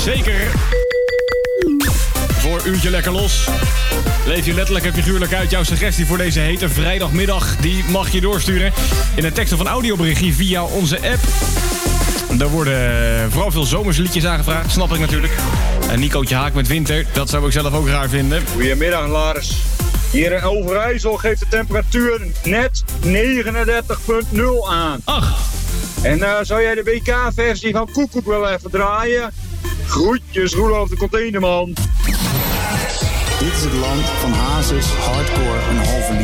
Zeker. Voor Uurtje Lekker Los. Leef je letterlijk en figuurlijk uit. Jouw suggestie voor deze hete vrijdagmiddag, die mag je doorsturen in een tekst of een audioberichtje via onze app. Er worden vooral veel zomerse liedjes aangevraagd, snap ik natuurlijk. En Nicootje Haak met winter, dat zou ik zelf ook raar vinden. Goedemiddag, Lars. Hier in Overijssel geeft de temperatuur net 39,0 aan. Ach. En zou jij de WK-versie van Koekoek wel even draaien? Groetjes, Roelof de Containerman. Dit is het land van hazes, hardcore en halve